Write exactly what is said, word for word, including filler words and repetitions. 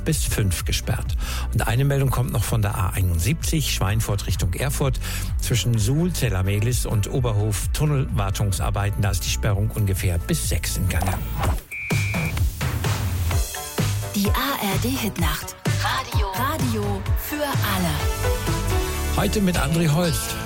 bis fünf gesperrt. Und eine Meldung kommt noch von der A einundsiebzig, Schweinfurt Richtung Erfurt. Zwischen Suhl, Zellamelis und Oberhof Tunnelwartungsarbeiten. Da ist die Sperrung ungefähr bis sechs in Gange. Die A R D-Hitnacht. Radio. Radio für alle. Heute mit André Holst.